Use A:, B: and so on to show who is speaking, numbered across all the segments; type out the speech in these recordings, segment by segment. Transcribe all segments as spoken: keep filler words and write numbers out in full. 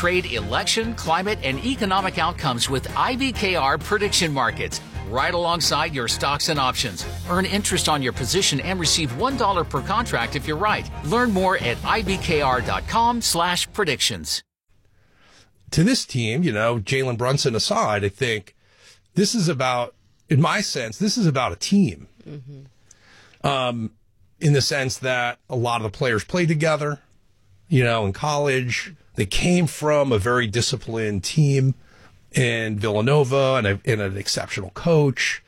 A: trade, election, climate, and economic outcomes with I B K R prediction markets. Right alongside your stocks and options. Earn interest on your position and receive one dollar per contract if you're right. Learn more at ibkr.com slash predictions.
B: To this team, you know, Jalen Brunson aside, I think this is about, in my sense, this is about a team. Mm-hmm. Um, in the sense that a lot of the players played together, you know, in college. They came from a very disciplined team in Villanova and, a, and an exceptional coach.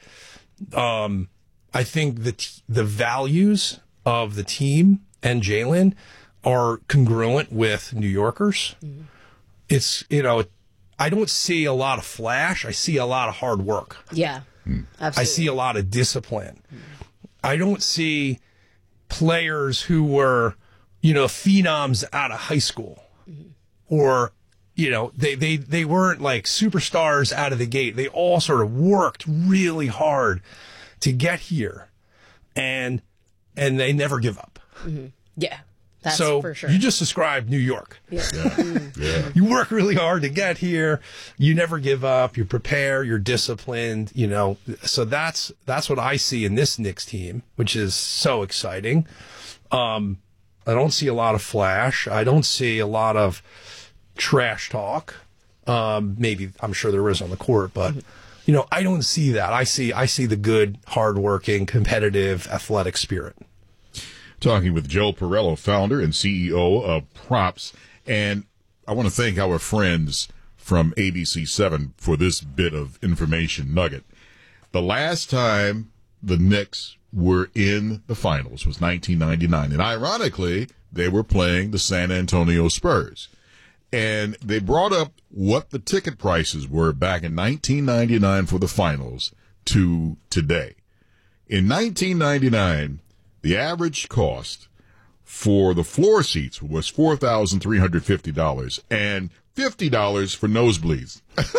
B: Um, I think the t- the values of the team and Jalen are congruent with New Yorkers. Mm-hmm. It's, you know, I don't see a lot of flash. I see a lot of hard work.
C: Yeah, mm. Absolutely.
B: I see a lot of discipline. Mm. I don't see players who were, you know, phenoms out of high school mm-hmm. or, you know, they, they, they weren't like superstars out of the gate. They all sort of worked really hard to get here and, and they never give up.
C: Mm-hmm. Yeah. That's
B: so
C: for sure.
B: You just described New York.
C: Yeah.
D: Yeah. yeah.
B: You work really hard to get here. You never give up. You prepare. You're disciplined. You know, so that's that's what I see in this Knicks team, which is so exciting. Um, I don't see a lot of flash. I don't see a lot of trash talk. Um, maybe I'm sure there is on the court, but mm-hmm. you know, I don't see that. I see I see the good, hardworking, competitive, athletic spirit.
D: Talking with Joe Pirello, founder and C E O of Props. And I want to thank our friends from A B C seven for this bit of information nugget. The last time the Knicks were in the finals was nineteen ninety-nine. And ironically, they were playing the San Antonio Spurs. And they brought up what the ticket prices were back in nineteen ninety-nine for the finals to today. In nineteen ninety-nine, the average cost for the floor seats was four thousand three hundred fifty dollars and fifty dollars for nosebleeds.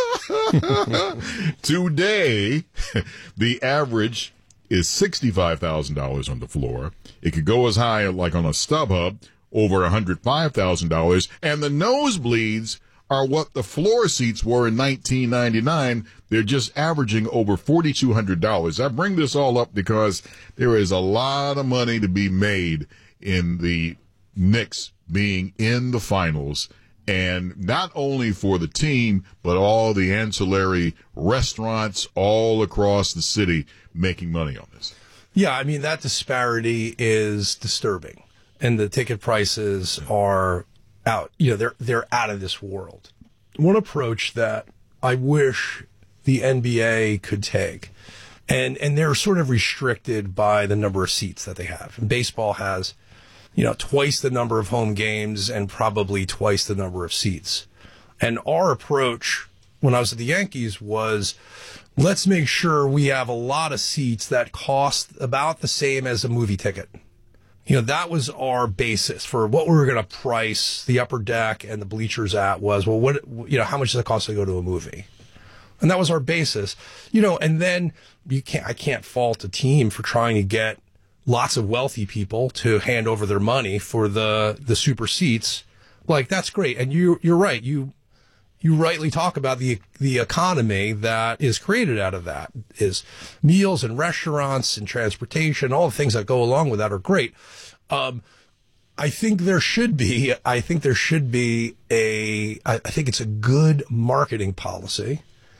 D: Today, the average is sixty-five thousand dollars on the floor. It could go as high like on a StubHub, over one hundred five thousand dollars. And the nosebleeds are what the floor seats were in nineteen ninety-nine. They're just averaging over four thousand two hundred dollars. I bring this all up because there is a lot of money to be made in the Knicks being in the finals, and not only for the team, but all the ancillary restaurants all across the city making money on this.
B: Yeah, I mean, that disparity is disturbing, and the ticket prices are out, you know, they're they're out of this world. One approach that I wish the N B A could take, and and they're sort of restricted by the number of seats that they have. And baseball has, you know, twice the number of home games and probably twice the number of seats. And our approach when I was at the Yankees was, let's make sure we have a lot of seats that cost about the same as a movie ticket. You know, that was our basis for what we were going to price the upper deck and the bleachers at was, well, what, you know, how much does it cost to go to a movie? And that was our basis, you know, and then you can't, I can't fault a team for trying to get lots of wealthy people to hand over their money for the, the super seats. Like, that's great. And you, you're right. You, you rightly talk about the, the economy that is created out of that is meals and restaurants and transportation. All the things that go along with that are great. Um, I think there should be, I think there should be a, I think it's a good marketing policy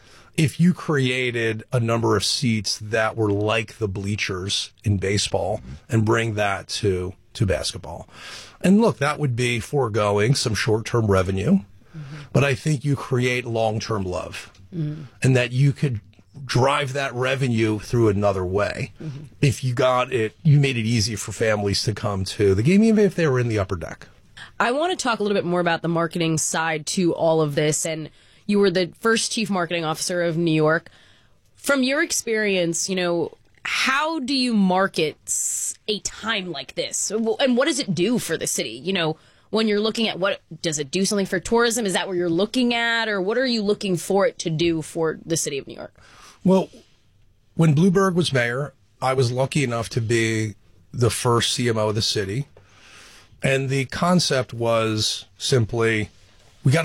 B: if you created a number of seats that were like the bleachers in baseball and bring that to, to basketball. And look, that would be foregoing some short-term revenue, mm-hmm. but I think you create long-term love mm-hmm. and that you could drive that revenue through another way. Mm-hmm. If you got it, you made it easy for families to come to the game, even if they were in the upper deck.
C: I want to talk a little bit more about the marketing side to all of this. And you were the first chief marketing officer of New York. From your experience, you know, how do you market a time like this? And what does it do for the city? You know, when you're looking at what, does it do something for tourism? Is that what you're looking at? Or what are you looking for it to do for the city of New York?
B: Well, when Bloomberg was mayor, I was lucky enough to be the first C M O of the city. And the concept was simply,